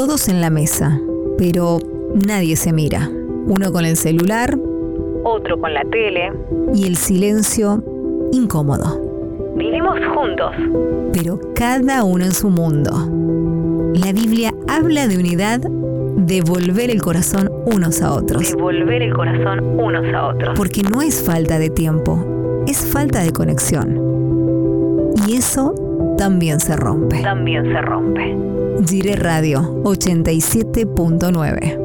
Todos en la mesa, pero nadie se mira. Uno con el celular, otro con la tele. Y el silencio incómodo. Vivimos juntos, pero cada uno en su mundo. La Biblia habla de unidad, de volver el corazón unos a otros. De volver el corazón unos a otros. Porque no es falta de tiempo, es falta de conexión. Y eso también se rompe. También se rompe. Gire Radio 87.9.